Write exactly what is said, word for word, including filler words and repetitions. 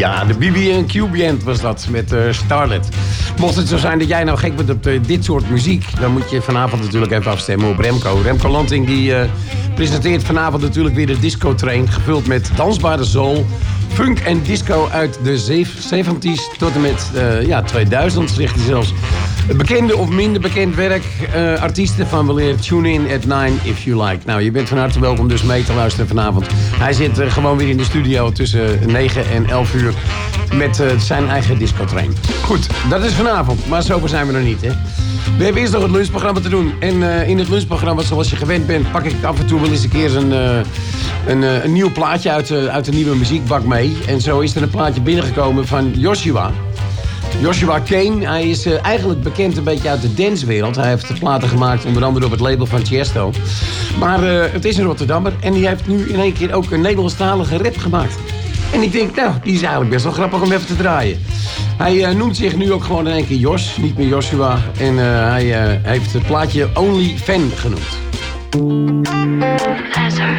Ja, de B B en Q Band was dat met uh, Starlet. Mocht het zo zijn dat jij nou gek bent op uh, dit soort muziek, dan moet je vanavond natuurlijk even afstemmen op Remco. Remco Lanting die uh, presenteert vanavond natuurlijk weer de Disco Train, gevuld met dansbare soul, funk en disco uit de zeventig's tot en met uh, ja, tweeduizend, zegt hij zelfs. Bekende of minder bekend werk, uh, artiesten van weleer. Tune in at nine if you like. Nou, je bent van harte welkom dus mee te luisteren vanavond. Hij zit uh, gewoon weer in de studio tussen negen en elf uur met uh, zijn eigen discotrain. Goed, dat is vanavond, maar zover zijn we nog niet, hè. We hebben eerst nog het lunchprogramma te doen. En uh, in het lunchprogramma, zoals je gewend bent, pak ik af en toe wel eens een keer een, uh, een, uh, een nieuw plaatje uit, uh, uit de nieuwe muziekbak mee. En zo is er een plaatje binnengekomen van Joshua. Joshua Kane, hij is uh, eigenlijk bekend een beetje uit de dancewereld. Hij heeft platen gemaakt, onder andere op het label van Tiesto. Maar uh, het is een Rotterdammer en die heeft nu in één keer ook een Nederlandstalige rap gemaakt. En ik denk, nou, die is eigenlijk best wel grappig om even te draaien. Hij uh, noemt zich nu ook gewoon in één keer Jos, niet meer Joshua. En uh, hij uh, heeft het plaatje Only Fan genoemd. Hazard.